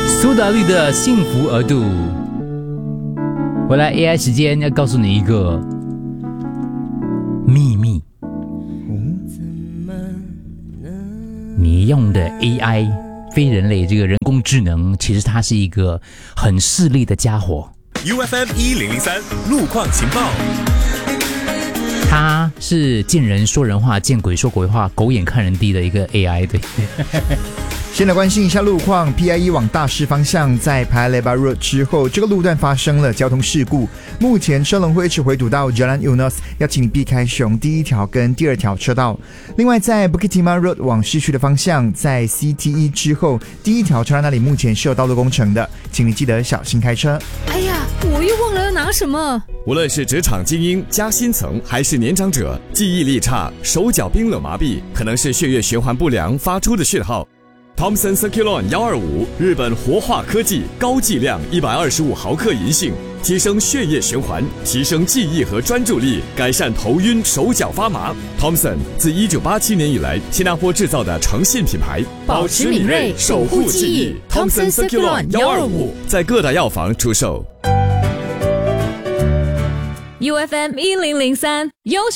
苏打绿的幸福额度。回来 AI 时间要告诉你一个秘密。你用的 AI 非人类这个人工智能，其实它是一个很势利的家伙。 UFM1003 路况情报。 它是见人说人话，见鬼说鬼话，狗眼看人低的一个 AI， 对。 先来关心一下路况 ，PIE 往大市方向，在 Paya Lebar Road 之后，这个路段发生了交通事故，目前车龙会一直回堵到 Jalan Eunos， 要请你避开熊第一条跟第二条车道。另外，在 Bukit Timah Road 往市区的方向，在 CTE 之后，第一条车道那里目前是有道路工程的，请你记得小心开车。 哎呀，我又忘了要拿什么。 无论是职场精英、加薪层，还是年长者，记忆力差、手脚冰冷麻痹，可能是血液循环不良发出的讯号。Thomson Circulon 125，日本活化科技，高剂量125毫克银杏，提升血液循环，提升记忆和专注力，改善头晕、手脚发麻。Thomson 自1987年以来，新加坡制造的诚信品牌， 保持敏锐，守护记忆。Thomson Circulon 125 在各大药房出售。 UFM1003，优秀